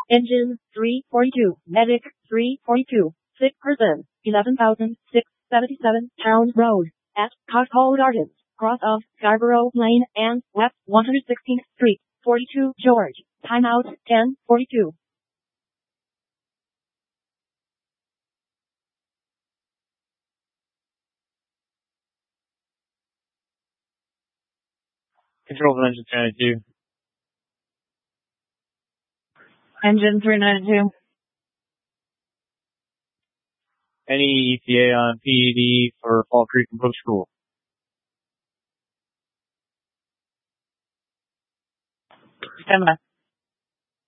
Engine 342, Medic 342, sick person, 11,677 Town Road, at Cockpole Gardens, cross of Scarborough Lane and West 116th Street, 42 George, timeout 10:42. Control for engine 392. Engine 392. Any ETA on PED for Fall Creek and Brook School? Stand by.